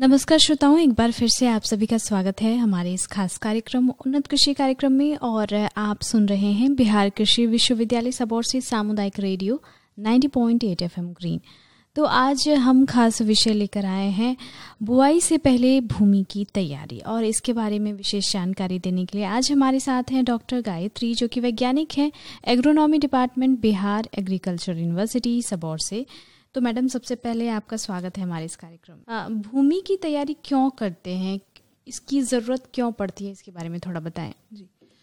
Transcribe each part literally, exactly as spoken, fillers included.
नमस्कार श्रोताओं, एक बार फिर से आप सभी का स्वागत है हमारे इस खास कार्यक्रम उन्नत कृषि कार्यक्रम में। और आप सुन रहे हैं बिहार कृषि विश्वविद्यालय सबौर से सामुदायिक रेडियो नब्बे पॉइंट आठ एफएम ग्रीन। तो आज हम खास विषय लेकर आए हैं बुआई से पहले भूमि की तैयारी, और इसके बारे में विशेष जानकारी देने के लिए आज हमारे साथ हैं डॉक्टर गायत्री, जो कि वैज्ञानिक हैं agronomy department Bihar agriculture university Sabour से। तो मैडम, सबसे पहले आपका स्वागत है हमारे इस कार्यक्रम में। भूमि की तैयारी क्यों करते हैं, इसकी ज़रूरत क्यों पड़ती है, इसके बारे में थोड़ा बताएं। जी,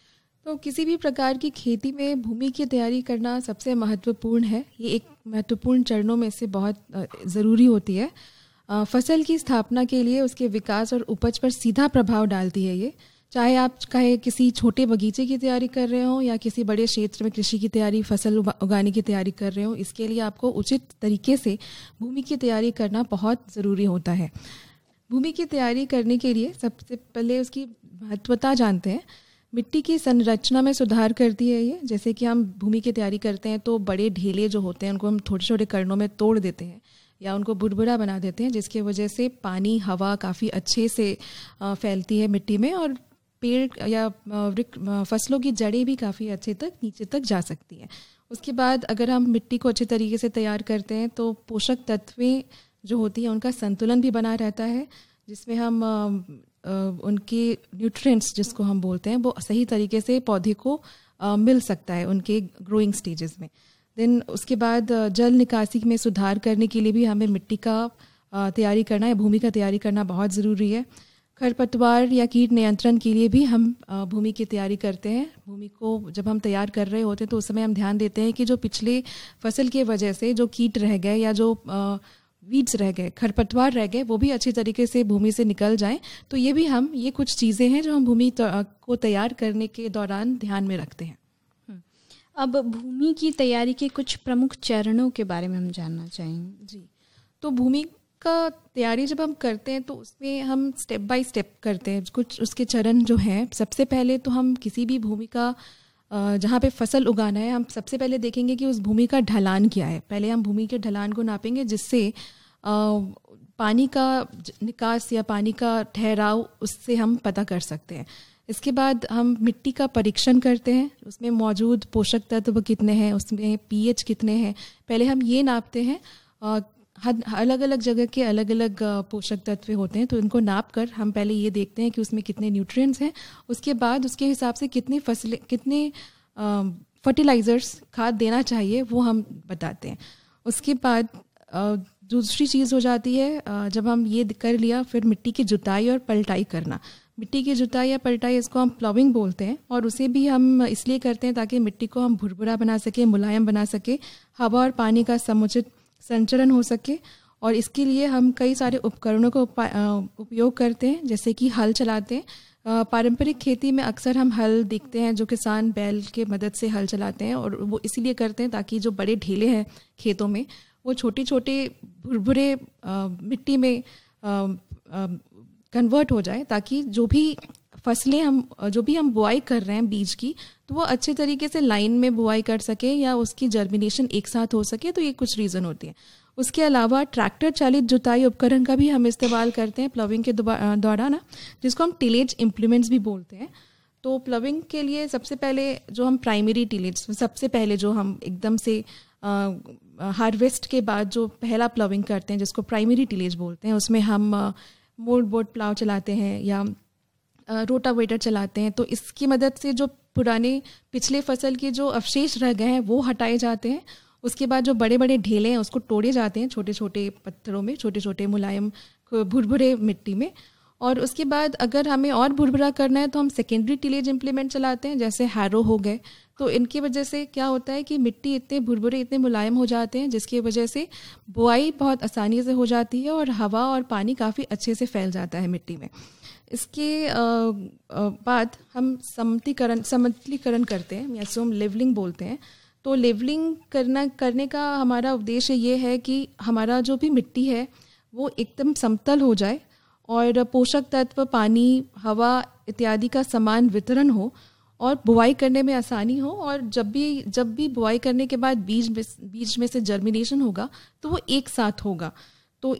तो किसी भी प्रकार की खेती में भूमि की तैयारी करना सबसे महत्वपूर्ण है। ये एक महत्वपूर्ण चरणों में से बहुत ज़रूरी होती है। फसल की स्थापना के लिए उसके विकास और उपज पर सीधा प्रभाव डालती है ये। चाहे आप चाहे किसी छोटे बगीचे की तैयारी कर रहे हो या किसी बड़े क्षेत्र में कृषि की तैयारी, फसल उगाने की तैयारी कर रहे हो, इसके लिए आपको उचित तरीके से भूमि की तैयारी करना बहुत ज़रूरी होता है। भूमि की तैयारी करने के लिए सबसे पहले उसकी महत्वता जानते हैं। मिट्टी की संरचना में सुधार करती है ये। जैसे कि हम भूमि की तैयारी करते हैं तो बड़े ढेले जो होते हैं उनको हम छोटे छोटे कणों में तोड़ देते हैं या उनको बुरबुरा बना देते हैं, जिसकी वजह से पानी हवा काफ़ी अच्छे से फैलती है मिट्टी में, और पेड़ या फसलों की जड़ें भी काफ़ी अच्छे तक नीचे तक जा सकती हैं। उसके बाद अगर हम मिट्टी को अच्छे तरीके से तैयार करते हैं तो पोषक तत्वें जो होती हैं उनका संतुलन भी बना रहता है, जिसमें हम आ, उनके न्यूट्रिएंट्स जिसको हम बोलते हैं वो सही तरीके से पौधे को आ, मिल सकता है उनके ग्रोइंग स्टेजेस में। देन उसके बाद जल निकासी में सुधार करने के लिए भी हमें मिट्टी का तैयारी करना या भूमि का तैयारी करना बहुत ज़रूरी है। खरपतवार या कीट नियंत्रण के लिए भी हम भूमि की तैयारी करते हैं। भूमि को जब हम तैयार कर रहे होते हैं तो उस समय हम ध्यान देते हैं कि जो पिछले फसल के वजह से जो कीट रह गए या जो वीड्स रह गए, खरपतवार रह गए, वो भी अच्छी तरीके से भूमि से निकल जाएं। तो ये भी हम ये कुछ चीज़ें हैं जो हम भूमि को तैयार करने के दौरान ध्यान में रखते हैं। अब भूमि की तैयारी के कुछ प्रमुख चरणों के बारे में हम जानना चाहेंगे। जी, तो भूमि का तैयारी जब हम करते हैं तो उसमें हम स्टेप बाय स्टेप करते हैं। कुछ उसके चरण जो हैं, सबसे पहले तो हम किसी भी भूमि का जहाँ पे फसल उगाना है, हम सबसे पहले देखेंगे कि उस भूमि का ढलान क्या है। पहले हम भूमि के ढलान को नापेंगे, जिससे पानी का निकास या पानी का ठहराव उससे हम पता कर सकते हैं। इसके बाद हम मिट्टी का परीक्षण करते हैं, उसमें मौजूद पोषक तत्व कितने हैं, उसमें पीएच कितने हैं, पहले हम ये नापते हैं। अलग अलग जगह के अलग अलग पोषक तत्व होते हैं, तो इनको नाप कर हम पहले ये देखते हैं कि उसमें कितने न्यूट्रिएंट्स हैं। उसके बाद उसके हिसाब से कितनी फसलें, कितने फर्टिलाइज़र्स, खाद देना चाहिए, वो हम बताते हैं। उसके बाद दूसरी चीज़ हो जाती है, जब हम ये कर लिया, फिर मिट्टी की जुताई और पलटाई करना। मिट्टी की जुताई या पलटाई, इसको हम प्लॉविंग बोलते हैं, और उसे भी हम इसलिए करते हैं ताकि मिट्टी को हम भुरभुरा बना सके, मुलायम बना सके, हवा और पानी का समुचित संचरण हो सके। और इसके लिए हम कई सारे उपकरणों का उपयोग करते हैं, जैसे कि हल चलाते हैं। पारंपरिक खेती में अक्सर हम हल देखते हैं जो किसान बैल के मदद से हल चलाते हैं, और वो इसलिए करते हैं ताकि जो बड़े ढेले हैं खेतों में वो छोटे छोटे भुरभुरे मिट्टी में कन्वर्ट हो जाए, ताकि जो भी फसलें हम जो भी हम बुआई कर रहे हैं बीज की, तो वो अच्छे तरीके से लाइन में बुआई कर सके या उसकी जर्मिनेशन एक साथ हो सके। तो ये कुछ रीज़न होती है। उसके अलावा ट्रैक्टर चालित जुताई उपकरण का भी हम इस्तेमाल करते हैं प्लॉविंग के दौरान, जिसको हम टिलेज इम्प्लीमेंट्स भी बोलते हैं। तो प्लॉविंग के लिए सबसे पहले जो हम प्राइमरी टिलेज, सबसे पहले जो हम एकदम से हार्वेस्ट के बाद जो पहला प्लॉविंग करते हैं, जिसको प्राइमरी टिलेज बोलते हैं, उसमें हम मोल्ड बोर्ड प्लाव चलाते हैं या रोटावेटर चलाते हैं। तो इसकी मदद से जो पुराने पिछले फसल के जो अवशेष रह गए हैं वो हटाए जाते हैं। उसके बाद जो बड़े बड़े ढेले हैं उसको तोड़े जाते हैं छोटे छोटे पत्थरों में, छोटे छोटे मुलायम भुरभुरे मिट्टी में। और उसके बाद अगर हमें और भुरभुरा करना है तो हम सेकेंडरी टिलेज इम्प्लीमेंट चलाते हैं, जैसे हैरो हो गए। तो इनकी वजह से क्या होता है कि मिट्टी इतने भुरभुरे, इतने मुलायम हो जाते हैं, जिसकी वजह से बुआई बहुत आसानी से हो जाती है और हवा और पानी काफ़ी अच्छे से फैल जाता है मिट्टी में। इसके बाद हम समतलीकरण समतलीकरण करते हैं, जैसे हम लेवलिंग बोलते हैं। तो लेवलिंग करना करने का हमारा उद्देश्य ये है कि हमारा जो भी मिट्टी है वो एकदम समतल हो जाए और पोषक तत्व, पानी, हवा इत्यादि का समान वितरण हो और बुआई करने में आसानी हो। और जब भी जब भी बुआई करने के बाद बीज में बीज में से जर्मिनेशन होगा तो वो एक साथ होगा।